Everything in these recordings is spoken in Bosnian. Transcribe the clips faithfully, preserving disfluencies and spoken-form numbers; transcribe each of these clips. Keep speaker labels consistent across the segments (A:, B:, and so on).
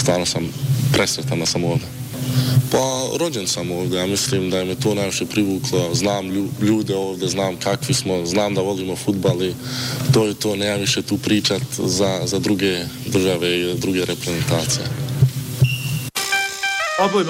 A: stvarno sam presretan da sam ovdje. Pa rođen sam ovdje, ja mislim da je me to najviše privuklo, znam ljude ovdje, znam kakvi smo, znam da volimo fudbal i to je to, nemam više tu pričat za, za druge države i druge reprezentacije.
B: Obojmo.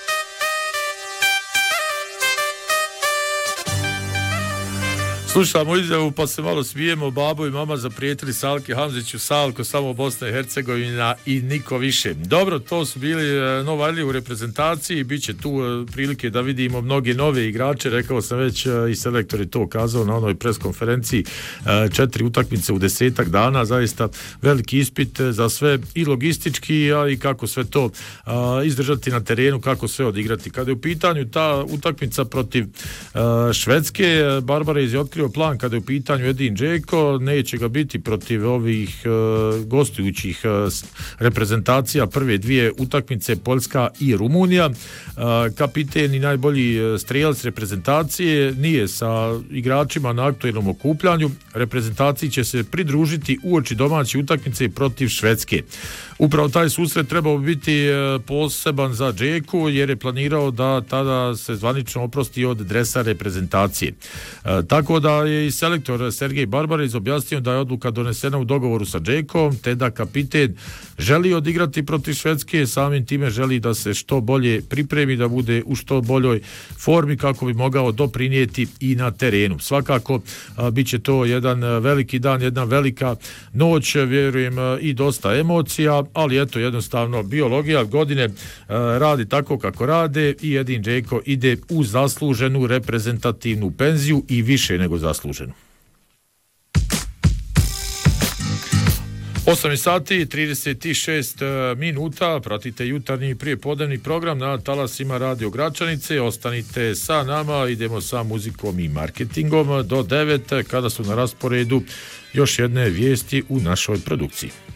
B: Slušamo izjavu pa se malo smijemo, babo i mama zaprijetili Salke Hamziću, Salko samo Bosna i Hercegovina i niko više. Dobro, to su bili novalji u reprezentaciji, bit će tu prilike da vidimo mnoge nove igrače, rekao sam već i selektor je to kazao na onoj preskonferenciji, četiri utakmice u desetak dana, zaista veliki ispit za sve i logistički, a i kako sve to izdržati na terenu, kako sve odigrati. Kada je u pitanju ta utakmica protiv Švedske, Barbara je otkrio plan kada je u pitanju Edin Džeko, neće ga biti protiv ovih uh, gostujućih uh, reprezentacija prve dvije utakmice Poljska i Rumunija. Uh, kapiten i najbolji strelac reprezentacije nije sa igračima na aktuelnom okupljanju. Reprezentaciji će se pridružiti uoči domaće utakmice protiv Švedske. Upravo taj susret trebao biti poseban za Džeku jer je planirao da tada se zvanično oprosti od dresa reprezentacije. E, tako da je i selektor Sergej Barbarić objasnio da je odluka donesena u dogovoru sa Džekom, te da kapiten želi odigrati protiv Švedske, samim time želi da se što bolje pripremi, da bude u što boljoj formi kako bi mogao doprinijeti i na terenu. Svakako a, bit će to jedan veliki dan, jedna velika noć, vjerujem i dosta emocija, ali eto jednostavno biologija godine a, radi tako kako rade i Edin Džeko ide u zasluženu reprezentativnu penziju i više nego zasluženu. osam sati trideset šest minuta, pratite jutarnji prijepodnevni program na talasima Radio Gračanice, ostanite sa nama, idemo sa muzikom i marketingom do devet kada su na rasporedu još jedne vijesti u našoj produkciji.